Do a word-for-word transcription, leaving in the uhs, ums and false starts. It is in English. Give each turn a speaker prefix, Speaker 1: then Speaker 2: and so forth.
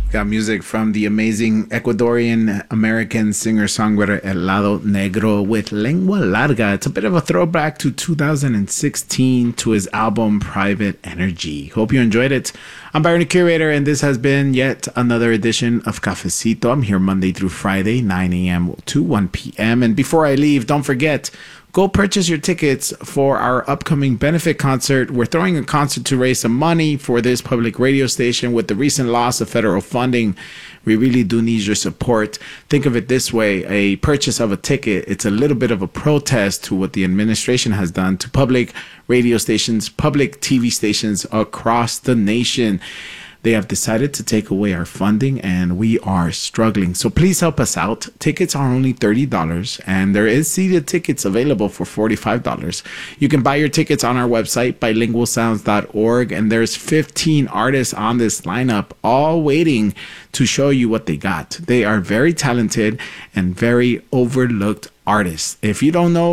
Speaker 1: Got music from the amazing Ecuadorian American singer-songwriter El Lado Negro with Lengua Larga. It's a bit of a throwback to two thousand sixteen to his album Private Energy. Hope you enjoyed it. I'm Byron the Curator, and this has been yet another edition of Cafecito. I'm here Monday through Friday, nine a.m. to one p.m. And before I leave, don't forget, go purchase your tickets for our upcoming benefit concert. We're throwing a concert to raise some money for this public radio station. With the recent loss of federal funding, we really do need your support. Think of it this way. A purchase of a ticket, it's a little bit of a protest to what the administration has done to public radio stations, public T V stations across the nation. They have decided to take away our funding, and we are struggling. So please help us out. Tickets are only thirty dollars, and there is seated tickets available for forty-five dollars. You can buy your tickets on our website, bilingual sounds dot org, and there's fifteen artists on this lineup, all waiting to show you what they got. They are very talented and very overlooked artists. If you don't know